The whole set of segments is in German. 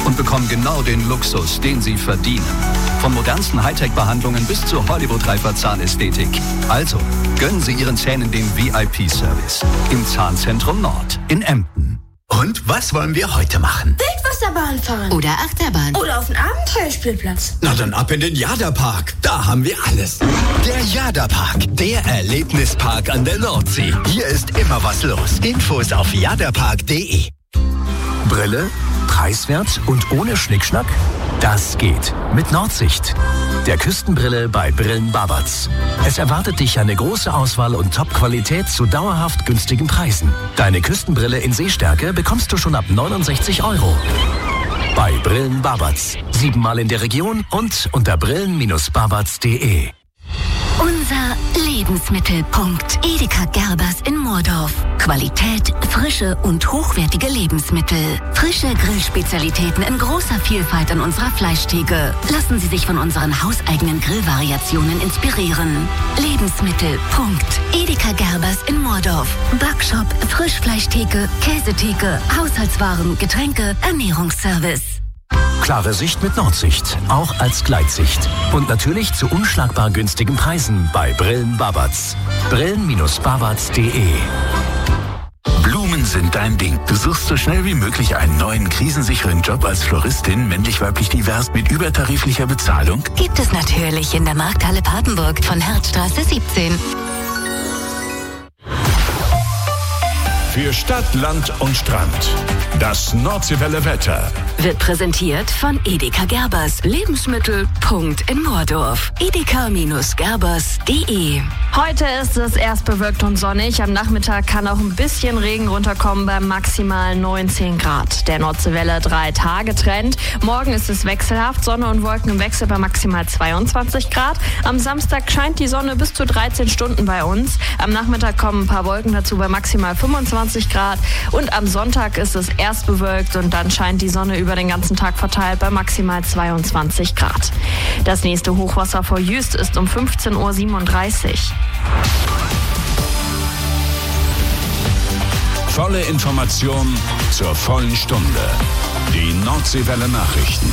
und bekommen genau den Luxus, den sie verdienen. Von modernsten Hightech-Behandlungen bis zur Hollywood-reifer Zahnästhetik. Also, gönnen Sie Ihren Zähnen den VIP-Service im Zahnzentrum Nord in Emden. Und was wollen wir heute machen? Wildwasserbahn fahren. Oder Achterbahn. Oder auf den Abenteuerspielplatz. Na dann ab in den Jada-Park. Da haben wir alles. Der Jada-Park, der Erlebnispark an der Nordsee. Hier ist immer was los. Infos auf jadapark.de. Brille, preiswert und ohne Schnickschnack? Das geht mit Nordsicht. Der Küstenbrille bei Brillen Babatz. Es erwartet dich eine große Auswahl und Top-Qualität zu dauerhaft günstigen Preisen. Deine Küstenbrille in Sehstärke bekommst du schon ab 69 €. Bei Brillen Babatz. 7-mal in der Region und unter brillen-babatz.de. Unser Lebensmittelpunkt. Edeka Gerbers in Moordorf. Qualität, Frische und hochwertige Lebensmittel. Frische Grillspezialitäten in großer Vielfalt an unserer Fleischtheke. Lassen Sie sich von unseren hauseigenen Grillvariationen inspirieren. Lebensmittelpunkt. Edeka Gerbers in Moordorf. Backshop, Frischfleischtheke, Käsetheke, Haushaltswaren, Getränke, Ernährungsservice. Klare Sicht mit Nordsicht, auch als Gleitsicht. Und natürlich zu unschlagbar günstigen Preisen bei Brillen Babatz. Brillen-babatz.de. Blumen sind dein Ding. Du suchst so schnell wie möglich einen neuen, krisensicheren Job als Floristin, männlich-weiblich divers mit übertariflicher Bezahlung? Gibt es natürlich in der Markthalle Papenburg von Herzstraße 17. Für Stadt, Land und Strand. Das Nordseewelle Wetter. Wird präsentiert von Edeka Gerbers. Lebensmittelpunkt in Moordorf. edeka-gerbers.de. Heute ist es erst bewölkt und sonnig. Am Nachmittag kann auch ein bisschen Regen runterkommen bei maximal 19 Grad. Der Nordseewelle 3-Tage-Trend. Morgen ist es wechselhaft. Sonne und Wolken im Wechsel bei maximal 22 Grad. Am Samstag scheint die Sonne bis zu 13 Stunden bei uns. Am Nachmittag kommen ein paar Wolken dazu bei maximal 25 Grad. Und am Sonntag ist es erst bewölkt und dann scheint die Sonne über den ganzen Tag verteilt bei maximal 22 Grad. Das nächste Hochwasser vor Jüst ist um 15:37 Uhr. Volle Information zur vollen Stunde. Die Nordseewelle Nachrichten.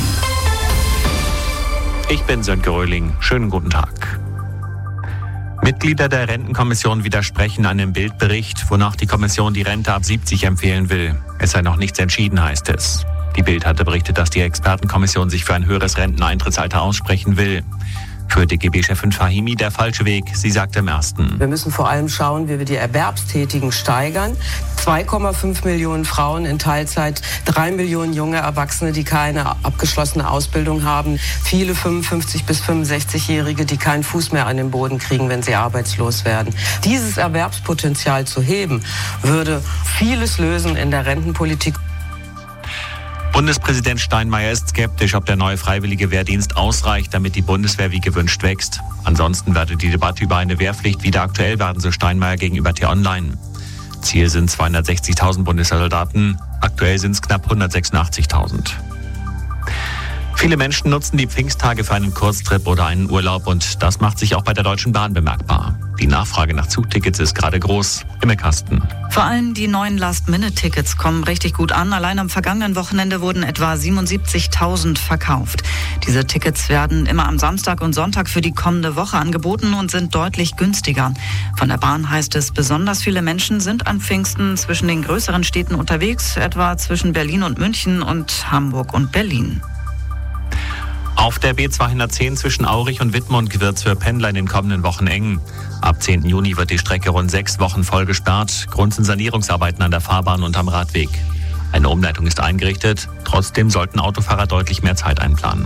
Ich bin Sönke Röhling. Schönen guten Tag. Mitglieder der Rentenkommission widersprechen einem Bild-Bericht, wonach die Kommission die Rente ab 70 empfehlen will. Es sei noch nichts entschieden, heißt es. Die Bild hatte berichtet, dass die Expertenkommission sich für ein höheres Renteneintrittsalter aussprechen will. Für DGB-Chefin Fahimi der falsche Weg. Sie sagte im Ersten: Wir müssen vor allem schauen, wie wir die Erwerbstätigen steigern. 2,5 Millionen Frauen in Teilzeit, 3 Millionen junge Erwachsene, die keine abgeschlossene Ausbildung haben, viele 55- bis 65-Jährige, die keinen Fuß mehr an den Boden kriegen, wenn sie arbeitslos werden. Dieses Erwerbspotenzial zu heben, würde vieles lösen in der Rentenpolitik. Bundespräsident Steinmeier ist skeptisch, ob der neue freiwillige Wehrdienst ausreicht, damit die Bundeswehr wie gewünscht wächst. Ansonsten werde die Debatte über eine Wehrpflicht wieder aktuell werden, so Steinmeier gegenüber T-Online. Ziel sind 260.000 Bundeswehrsoldaten. Aktuell sind es knapp 186.000. Viele Menschen nutzen die Pfingsttage für einen Kurztrip oder einen Urlaub und das macht sich auch bei der Deutschen Bahn bemerkbar. Die Nachfrage nach Zugtickets ist gerade groß. Im Kasten. Vor allem die neuen Last-Minute-Tickets kommen richtig gut an. Allein am vergangenen Wochenende wurden etwa 77.000 verkauft. Diese Tickets werden immer am Samstag und Sonntag für die kommende Woche angeboten und sind deutlich günstiger. Von der Bahn heißt es, besonders viele Menschen sind an Pfingsten zwischen den größeren Städten unterwegs, etwa zwischen Berlin und München und Hamburg und Berlin. Auf der B210 zwischen Aurich und Wittmund wird es für Pendler in den kommenden Wochen eng. Ab 10. Juni wird die Strecke rund 6 Wochen voll gesperrt. Grund sind Sanierungsarbeiten an der Fahrbahn und am Radweg. Eine Umleitung ist eingerichtet. Trotzdem sollten Autofahrer deutlich mehr Zeit einplanen.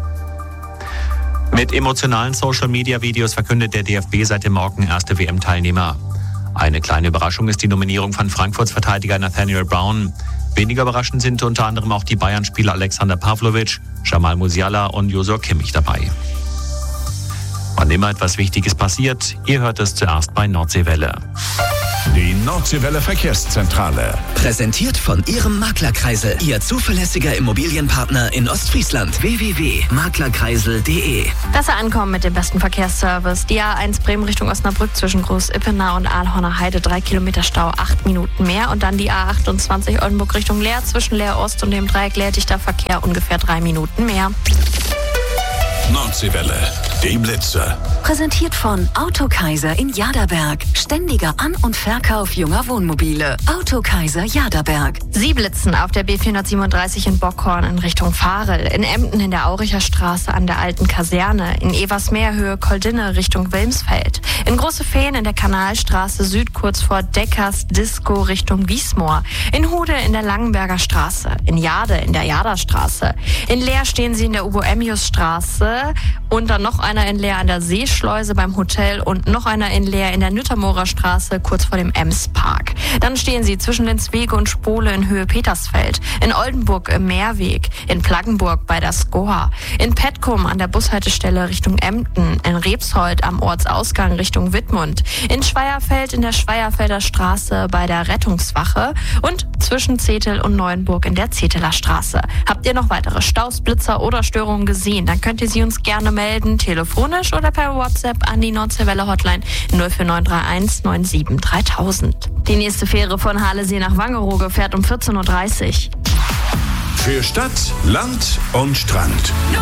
Mit emotionalen Social-Media-Videos verkündet der DFB seit dem Morgen erste WM-Teilnehmer. Eine kleine Überraschung ist die Nominierung von Frankfurts Verteidiger Nathaniel Brown. Weniger überraschend sind unter anderem auch die Bayern-Spieler Alexander Pavlovic, Jamal Musiala und Joshua Kimmich dabei. Wann immer etwas Wichtiges passiert, ihr hört es zuerst bei Nordseewelle. Die Nordseewelle Verkehrszentrale. Präsentiert von Ihrem Maklerkreisel. Ihr zuverlässiger Immobilienpartner in Ostfriesland. www.maklerkreisel.de. Besser ankommen mit dem besten Verkehrsservice. Die A1 Bremen Richtung Osnabrück zwischen Groß-Ippenau und Aalhorner Heide 3 Kilometer Stau, 8 Minuten mehr. Und dann die A28 Oldenburg Richtung Leer zwischen Leer Ost und dem Dreieck leerdichter Verkehr ungefähr 3 Minuten mehr. Nordseewelle, die Blitzer. Präsentiert von Autokaiser in Jaderberg. Ständiger An- und Verkauf junger Wohnmobile. Autokaiser Jaderberg. Sie blitzen auf der B437 in Bockhorn in Richtung Varel, in Emden in der Auricher Straße an der alten Kaserne, in Eversmeer Höhe Koldinne Richtung Wilmsfeld, in Große Feen in der Kanalstraße Süd kurz vor Deckers Disco Richtung Wiesmoor, in Hude in der Langenberger Straße, in Jade in der Jaderstraße, in Leer stehen Sie in der Ugo-Emmius-Straße und dann noch einer in Leer an der Seeschleuse beim Hotel und noch einer in Leer in der Nüttermorer Straße kurz vor dem Ems-Park. Dann stehen Sie zwischen Lenzwege und Spole in Höhe Petersfeld, in Oldenburg im Meerweg, in Plaggenburg bei der Skoa, in Petkum an der Bushaltestelle Richtung Emden, in Rebsold am Ortsausgang Richtung Wittmund, in Schweierfeld in der Schweierfelder Straße bei der Rettungswache und zwischen Zetel und Neuenburg in der Zeteler Straße. Habt ihr noch weitere Staus, Blitzer oder Störungen gesehen, dann könnt ihr sie uns gerne melden, telefonisch oder per WhatsApp an die Nordseewelle Hotline 04931 97 3000. Die nächste Fähre von Halesee nach Wangerooge fährt um 14.30 Uhr. Für Stadt, Land und Strand.